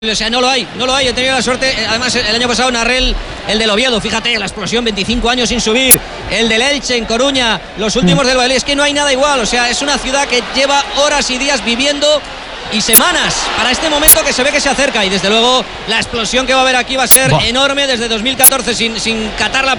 O sea, no lo hay. He tenido la suerte. Además, el año pasado narré el del Oviedo. Fíjate, la explosión, 25 años sin subir. El del Elche en Coruña, los últimos del Valladolid. Es que no hay nada igual. O sea, es una ciudad que lleva horas y días viviendo y semanas para este momento que se ve que se acerca. Y desde luego, la explosión que va a haber aquí va a ser enorme desde 2014 sin catar la